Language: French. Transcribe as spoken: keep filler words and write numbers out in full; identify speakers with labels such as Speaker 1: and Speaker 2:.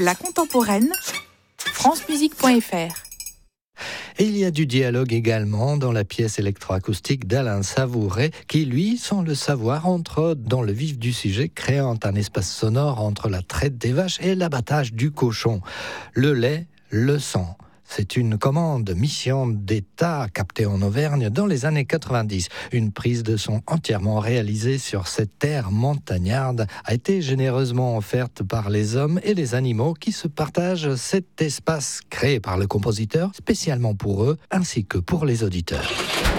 Speaker 1: La contemporaine, francemusique point f r.
Speaker 2: Et il y a du dialogue également dans la pièce électroacoustique d'Alain Savouret qui, lui, sans le savoir, entre dans le vif du sujet, créant un espace sonore entre la traite des vaches et l'abattage du cochon. Le lait, le sang. C'est une commande mission d'État captée en Auvergne dans les années quatre-vingt-dix. Une prise de son entièrement réalisée sur cette terre montagnarde a été généreusement offerte par les hommes et les animaux qui se partagent cet espace créé par le compositeur spécialement pour eux ainsi que pour les auditeurs.